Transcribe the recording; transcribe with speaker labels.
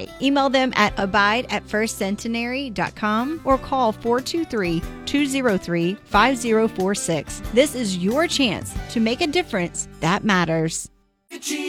Speaker 1: today. Email them at abide@firstcentenary.com or call 423-203-5046. This is your chance to make a difference that matters.